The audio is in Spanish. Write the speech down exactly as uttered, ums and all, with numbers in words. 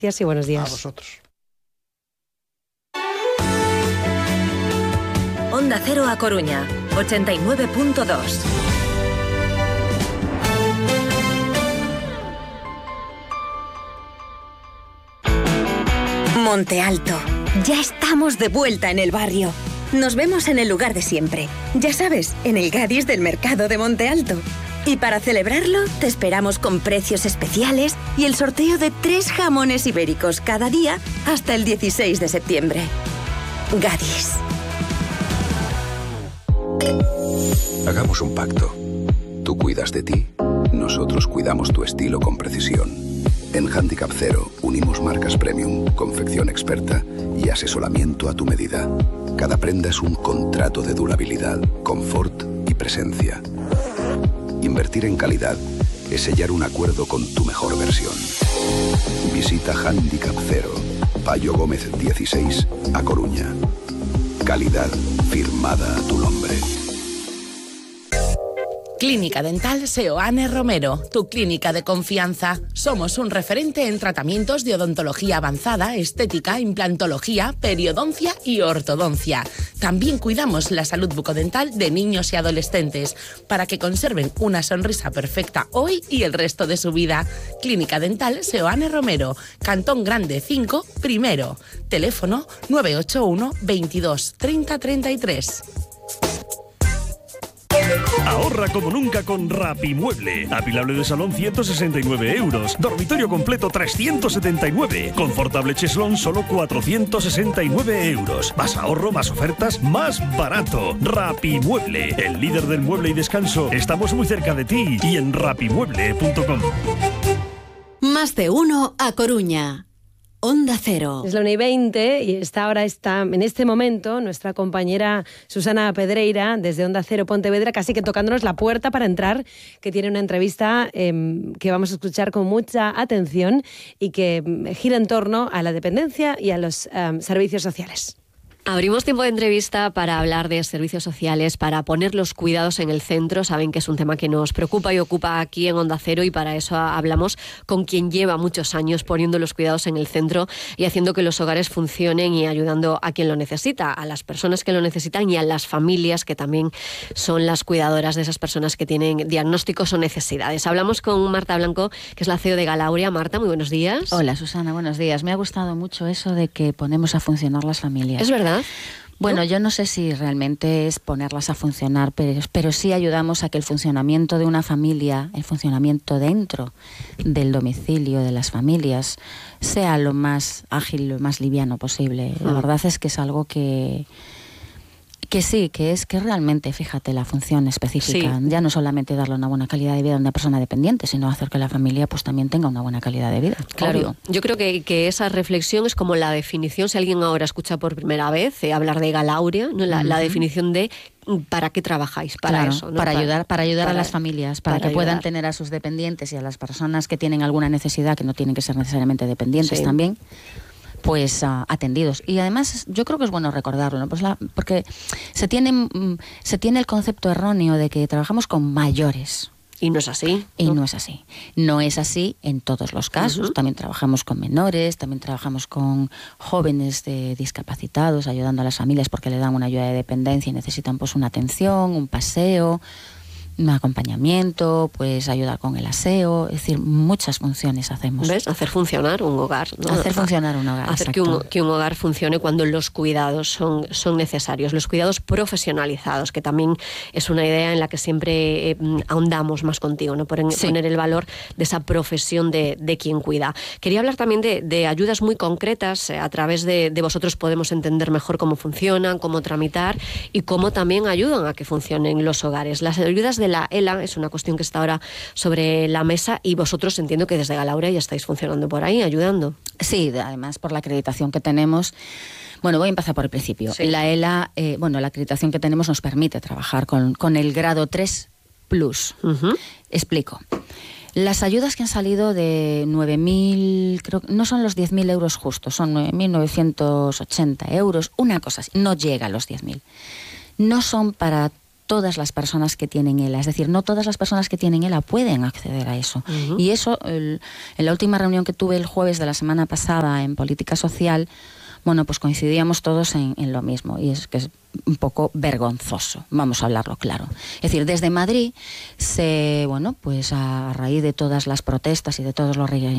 Gracias y buenos días. A vosotros. Onda Cero A Coruña, ochenta y nueve punto dos. Monte Alto. Ya estamos de vuelta en el barrio. Nos vemos en el lugar de siempre. Ya sabes, en el Gadis del Mercado de Monte Alto. Y para celebrarlo, te esperamos con precios especiales y el sorteo de tres jamones ibéricos cada día hasta el dieciséis de septiembre. Gadis. Hagamos un pacto. Tú cuidas de ti, nosotros cuidamos tu estilo con precisión. En Handicap Cero unimos marcas premium, confección experta y asesoramiento a tu medida. Cada prenda es un contrato de durabilidad, confort y presencia. Invertir en calidad es sellar un acuerdo con tu mejor versión. Visita Handicap Cero, Payo Gómez dieciséis, A Coruña. Calidad firmada a tu nombre. Clínica Dental Seoane Romero, tu clínica de confianza. Somos un referente en tratamientos de odontología avanzada, estética, implantología, periodoncia y ortodoncia. También cuidamos la salud bucodental de niños y adolescentes para que conserven una sonrisa perfecta hoy y el resto de su vida. Clínica Dental Seoane Romero, Cantón Grande cinco, primero. Teléfono nueve ocho uno, veintidós, treinta, treinta y tres. Ahorra como nunca con Rapimueble. Apilable de salón ciento sesenta y nueve euros. Dormitorio completo trescientos setenta y nueve. Confortable cheslón solo cuatrocientos sesenta y nueve euros. Más ahorro, más ofertas, más barato. Rapimueble, el líder del mueble y descanso. Estamos muy cerca de ti y en rapimueble punto com. Más de uno A Coruña. Onda Cero. Es la una y veinte y está ahora está, en este momento, nuestra compañera Susana Pedreira, desde Onda Cero Pontevedra, casi que tocándonos la puerta para entrar, que tiene una entrevista eh, que vamos a escuchar con mucha atención y que gira en torno a la dependencia y a los eh, servicios sociales. Abrimos tiempo de entrevista para hablar de servicios sociales, para poner los cuidados en el centro. Saben que es un tema que nos preocupa y ocupa aquí en Onda Cero y para eso hablamos con quien lleva muchos años poniendo los cuidados en el centro y haciendo que los hogares funcionen y ayudando a quien lo necesita, a las personas que lo necesitan y a las familias que también son las cuidadoras de esas personas que tienen diagnósticos o necesidades. Hablamos con Marta Blanco, que es la C E O de Galauria. Marta, muy buenos días. Hola, Susana, buenos días. Me ha gustado mucho eso de que ponemos a funcionar las familias. Es verdad. Bueno, yo no sé si realmente es ponerlas a funcionar, pero, pero sí ayudamos a que el funcionamiento de una familia, el funcionamiento dentro del domicilio de las familias, sea lo más ágil, lo más liviano posible. La verdad es que es algo que... Que sí, que es que realmente, fíjate, la función específica, sí. Ya no solamente darle una buena calidad de vida a una persona dependiente, sino hacer que la familia pues también tenga una buena calidad de vida. Claro, obvio. Yo creo que, que esa reflexión es como la definición, si alguien ahora escucha por primera vez eh, hablar de Galauria, ¿no? la, uh-huh. la definición de ¿para qué trabajáis? Para claro, eso, ¿no? Para, para ayudar, para ayudar para, a las familias, para, para que ayudar. Puedan tener a sus dependientes y a las personas que tienen alguna necesidad, que no tienen que ser necesariamente dependientes sí. también, pues uh, atendidos. Y además yo creo que es bueno recordarlo, ¿no? Pues la, porque se tiene, se tiene el concepto erróneo de que trabajamos con mayores. Y no es así. Y no, no es así. No es así en todos los casos. Uh-huh. También trabajamos con menores, también trabajamos con jóvenes de discapacitados, ayudando a las familias porque le dan una ayuda de dependencia y necesitan pues una atención, un paseo, un acompañamiento, pues ayudar con el aseo, es decir, muchas funciones hacemos. ¿Ves? Hacer funcionar un hogar, ¿no? Hacer funcionar un hogar, Hacer que un, que un hogar funcione cuando los cuidados son, son necesarios, los cuidados profesionalizados, que también es una idea en la que siempre eh, ahondamos más contigo, ¿no? Por sí. poner el valor de esa profesión de, de quien cuida. Quería hablar también de, de ayudas muy concretas, eh, a través de, de vosotros podemos entender mejor cómo funcionan, cómo tramitar y cómo también ayudan a que funcionen los hogares. Las ayudas de la E L A es una cuestión que está ahora sobre la mesa y vosotros entiendo que desde Galauria ya estáis funcionando por ahí, ayudando. Sí, además por la acreditación que tenemos. Bueno, voy a empezar por el principio. Sí. La E L A, eh, bueno, la acreditación que tenemos nos permite trabajar con, con el grado tres plus. Uh-huh. Explico. Las ayudas que han salido de nueve mil, creo que no son los diez mil euros justos, son nueve mil novecientos ochenta euros, una cosa así, no llega a los diez mil. No son para todas las personas que tienen ELA. Es decir, no todas las personas que tienen ELA pueden acceder a eso. Uh-huh. Y eso, el, en la última reunión que tuve el jueves de la semana pasada en Política Social, bueno, pues coincidíamos todos en, en lo mismo, y es que es un poco vergonzoso, vamos a hablarlo claro. Es decir, desde Madrid se, bueno, pues a raíz de todas las protestas y de todos los